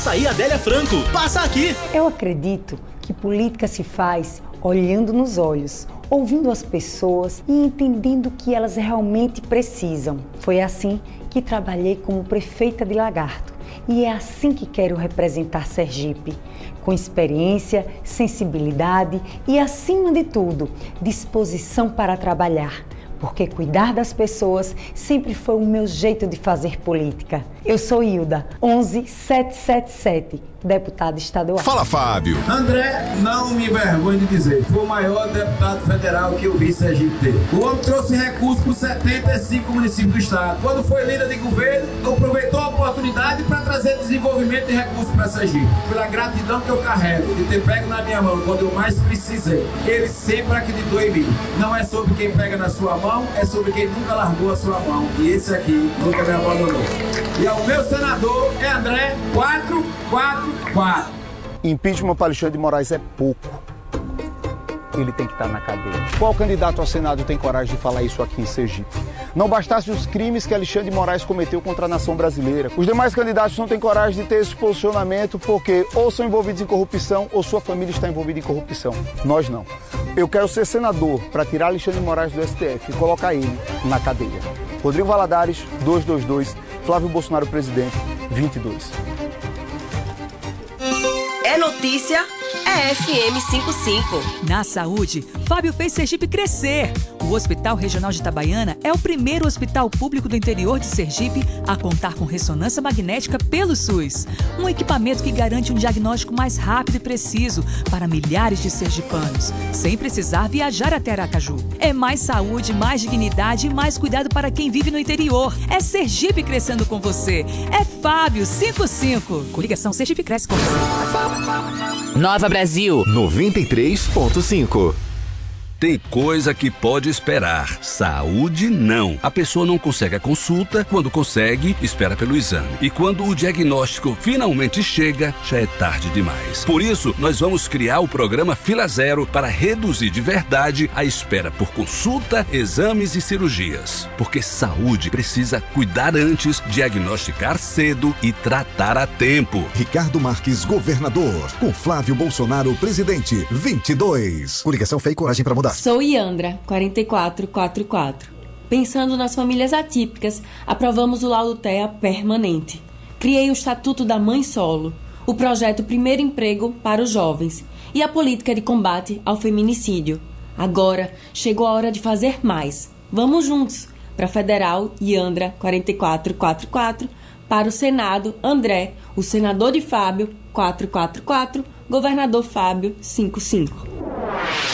Açaí Adélia Franco, passa aqui! Eu acredito que política se faz olhando nos olhos, ouvindo as pessoas e entendendo o que elas realmente precisam. Foi assim que trabalhei como prefeita de Lagarto e é assim que quero representar Sergipe, com experiência, sensibilidade e, acima de tudo, disposição para trabalhar. Porque cuidar das pessoas sempre foi o meu jeito de fazer política. Eu sou Hilda, 11777, deputada estadual. Fala, Fábio. André, não me envergonho de dizer, foi o maior deputado federal que eu vi Sergipe ter. O homem trouxe recursos para 75 municípios do estado. Quando foi líder de governo, aproveitou a oportunidade para trazer desenvolvimento e recursos para Sergipe. Pela gratidão que eu carrego de ter pego na minha mão quando eu mais precisei. Ele sempre acreditou em mim. Não é sobre quem pega na sua mão, é sobre quem nunca largou a sua mão. E esse aqui nunca me abandonou. E o meu senador é André 444. Impeachment para Alexandre de Moraes é pouco. Ele tem que estar na cadeia. Qual candidato ao Senado tem coragem de falar isso aqui em Sergipe? Não bastasse os crimes que Alexandre de Moraes cometeu contra a nação brasileira. Os demais candidatos não têm coragem de ter esse posicionamento porque ou são envolvidos em corrupção ou sua família está envolvida em corrupção. Nós não. Eu quero ser senador para tirar Alexandre de Moraes do STF e colocar ele na cadeia. Rodrigo Valadares, 222, Flávio Bolsonaro, presidente, 22. É notícia, é FM 55. Na saúde, Fábio fez Sergipe crescer. O Hospital Regional de Itabaiana é o primeiro hospital público do interior de Sergipe a contar com ressonância magnética pelo SUS. Um equipamento que garante um diagnóstico mais rápido e preciso para milhares de sergipanos, sem precisar viajar até Aracaju. É mais saúde, mais dignidade e mais cuidado para quem vive no interior. É Sergipe crescendo com você. É Fábio 55. Coligação Sergipe Cresce com você. Nova Brasil 93.5. Tem coisa que pode esperar. Saúde, não. A pessoa não consegue a consulta. Quando consegue, espera pelo exame. E quando o diagnóstico finalmente chega, já é tarde demais. Por isso, nós vamos criar o programa Fila Zero para reduzir de verdade a espera por consulta, exames e cirurgias. Porque saúde precisa cuidar antes, diagnosticar cedo e tratar a tempo. Ricardo Marques, governador. Com Flávio Bolsonaro, presidente, 22. Coligação Fé e Coragem para Mudar. Sou Iandra, 4444. Pensando nas famílias atípicas, aprovamos o laudo TEA permanente. Criei o Estatuto da Mãe Solo, o projeto Primeiro Emprego para os Jovens e a política de combate ao feminicídio. Agora chegou a hora de fazer mais. Vamos juntos! Para a Federal, Iandra, 4444. Para o Senado, André, o senador de Fábio, 444. Governador Fábio, 55.